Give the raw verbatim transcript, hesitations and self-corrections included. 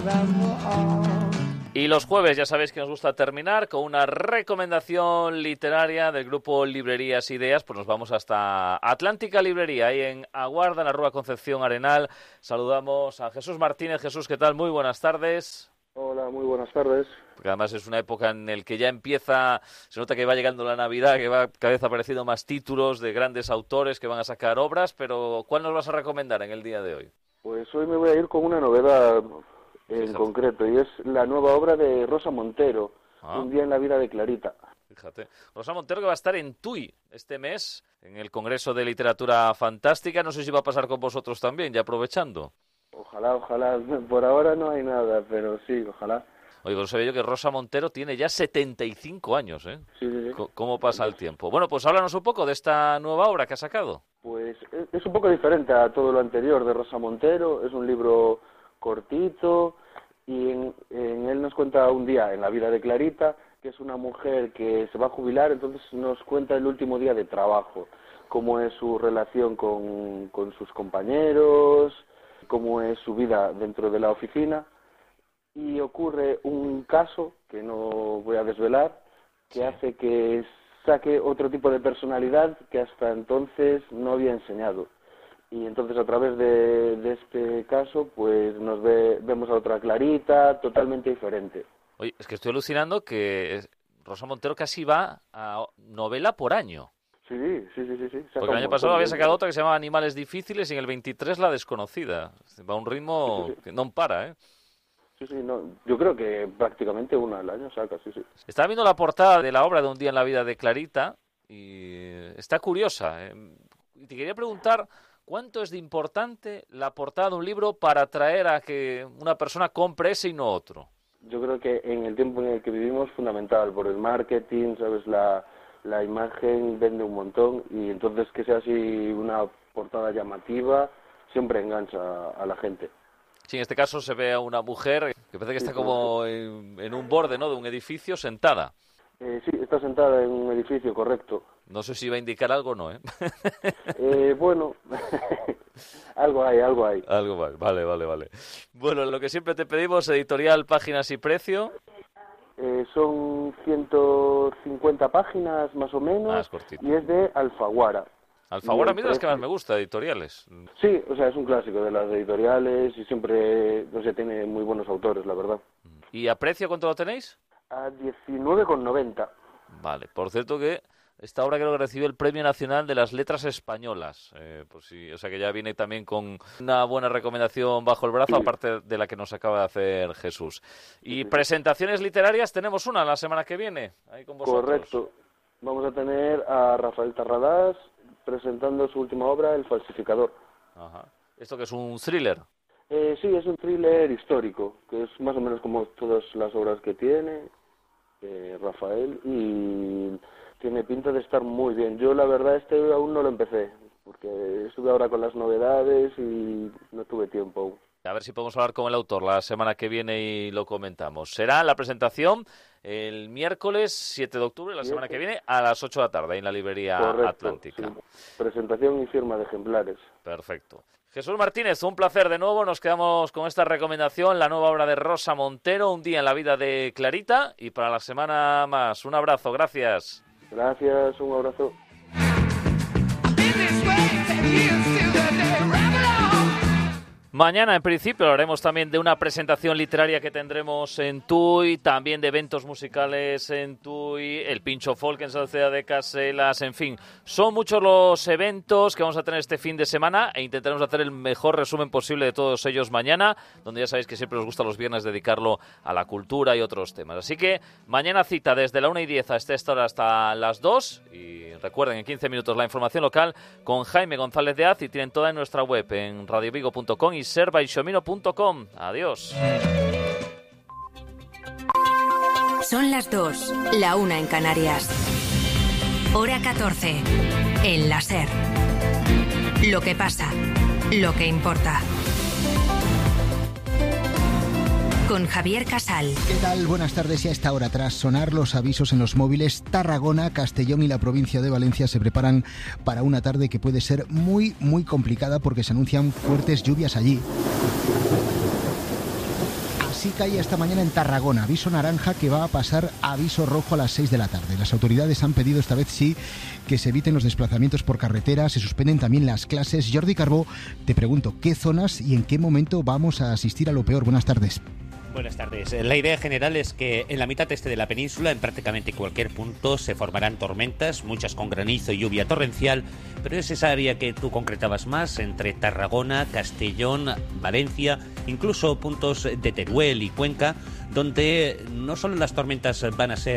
Y los jueves ya sabéis que nos gusta terminar con una recomendación literaria del grupo Librerías Ideas. Pues nos vamos hasta Atlántica Librería, ahí en Aguarda, en la Rúa Concepción Arenal. Saludamos a Jesús Martínez. Jesús, ¿qué tal? Muy buenas tardes. Hola, muy buenas tardes. Porque además es una época en la que ya empieza, se nota que va llegando la Navidad, que va cada vez apareciendo más títulos de grandes autores que van a sacar obras, pero ¿cuál nos vas a recomendar en el día de hoy? Pues hoy me voy a ir con una novedad en sí, concreto, y es la nueva obra de Rosa Montero, ah. Un día en la vida de Clarita. Fíjate, Rosa Montero que va a estar en Tui este mes, en el Congreso de Literatura Fantástica. No sé si va a pasar con vosotros también, ya aprovechando. Ojalá, ojalá. Por ahora no hay nada, pero sí, ojalá. Oye, pues sabía yo que Rosa Montero tiene ya setenta y cinco años, ¿eh? Sí, sí, sí. ¿Cómo pasa el tiempo? Bueno, pues háblanos un poco de esta nueva obra que ha sacado. Pues es un poco diferente a todo lo anterior de Rosa Montero. Es un libro cortito y en, en él nos cuenta un día en la vida de Clarita, que es una mujer que se va a jubilar, entonces nos cuenta el último día de trabajo, cómo es su relación con, con sus compañeros, cómo es su vida dentro de la oficina. Y ocurre un caso, que no voy a desvelar, que sí. hace que saque otro tipo de personalidad que hasta entonces no había enseñado. Y entonces a través de, de este caso, pues nos ve, vemos a otra Clarita totalmente diferente. Oye, es que estoy alucinando que Rosa Montero casi va a novela por año. Sí, sí, sí, sí. sí. Porque el año pasado había sacado otra que se llamaba Animales Difíciles y en el veintitrés La Desconocida. Va a un ritmo sí, sí, sí. que no para, ¿eh? Sí, sí, no, yo creo que prácticamente una al año saca, sí, sí. Estaba viendo la portada de la obra de Un día en la vida de Clarita y está curiosa. ¿eh? Y te quería preguntar, ¿cuánto es de importante la portada de un libro para atraer a que una persona compre ese y no otro? Yo creo que en el tiempo en el que vivimos es fundamental, por el marketing, ¿sabes? La, la imagen vende un montón y entonces que sea así una portada llamativa siempre engancha a la gente. Sí, en este caso se ve a una mujer que parece que está como en, en un borde, ¿no?, de un edificio sentada. Eh, sí, está sentada en un edificio, correcto. No sé si va a indicar algo o no, ¿eh? eh bueno, algo hay, algo hay. Algo hay, vale, vale, vale. Bueno, lo que siempre te pedimos, editorial, páginas y precio. Eh, son ciento cincuenta páginas más o menos. Ah, es cortito. Y es de Alfaguara. Alfaguara a mí de las que más me gusta, editoriales. Sí, o sea, es un clásico de las editoriales y siempre, no sé, tiene muy buenos autores, la verdad. ¿Y a precio cuánto lo tenéis? A diecinueve con noventa. Vale, por cierto que esta obra creo que recibió el Premio Nacional de las Letras Españolas. Eh, pues sí, o sea que ya viene también con una buena recomendación bajo el brazo, sí. aparte de la que nos acaba de hacer Jesús. Y sí. presentaciones literarias tenemos una la semana que viene, ahí con vosotros. Correcto. Vamos a tener a Rafael Tarradas presentando su última obra, El falsificador. Ajá. ¿Esto que es un thriller? Eh, sí, es un thriller histórico, que es más o menos como todas las obras que tiene eh, Rafael, y tiene pinta de estar muy bien. Yo la verdad este aún no lo empecé, porque estuve ahora con las novedades y no tuve tiempo aún. A ver si podemos hablar con el autor la semana que viene y lo comentamos. Será la presentación el miércoles siete de octubre, la semana que viene, a las ocho de la tarde, en la librería Correcto, Atlántica. Sí. Presentación y firma de ejemplares. Perfecto. Jesús Martínez, un placer de nuevo. Nos quedamos con esta recomendación, la nueva obra de Rosa Montero, Un día en la vida de Clarita. Y para la semana más, un abrazo. Gracias. Gracias, un abrazo. Mañana, en principio, hablaremos también de una presentación literaria que tendremos en Tui, también de eventos musicales en Tui, el Pincho Folk en Salceda de Caselas, en fin. Son muchos los eventos que vamos a tener este fin de semana e intentaremos hacer el mejor resumen posible de todos ellos mañana, donde ya sabéis que siempre nos gusta los viernes dedicarlo a la cultura y otros temas. Así que mañana cita desde la una y diez a esta hora hasta las dos, y recuerden, en quince minutos la información local con Jaime González de Az, y tienen toda en nuestra web en radio vigo punto com y ser baixomino punto com. Adiós. Son las dos, la una en Canarias. Hora catorce. En la SER. Lo que pasa, lo que importa. Con Javier Casal. ¿Qué tal? Buenas tardes. Y a esta hora, tras sonar los avisos en los móviles, Tarragona, Castellón y la provincia de Valencia se preparan para una tarde que puede ser muy, muy complicada porque se anuncian fuertes lluvias allí. sí caía esta mañana en Tarragona, aviso naranja que va a pasar a aviso rojo a las seis de la tarde. Las autoridades han pedido esta vez sí que se eviten los desplazamientos por carretera, se suspenden también las clases. Jordi Carbó, te pregunto, ¿qué zonas y en qué momento vamos a asistir a lo peor? Buenas tardes. Buenas tardes. La idea general es que en la mitad este de la península, en prácticamente cualquier punto, se formarán tormentas, muchas con granizo y lluvia torrencial, pero es esa área que tú concretabas más, entre Tarragona, Castellón, Valencia, incluso puntos de Teruel y Cuenca, donde no solo las tormentas van a ser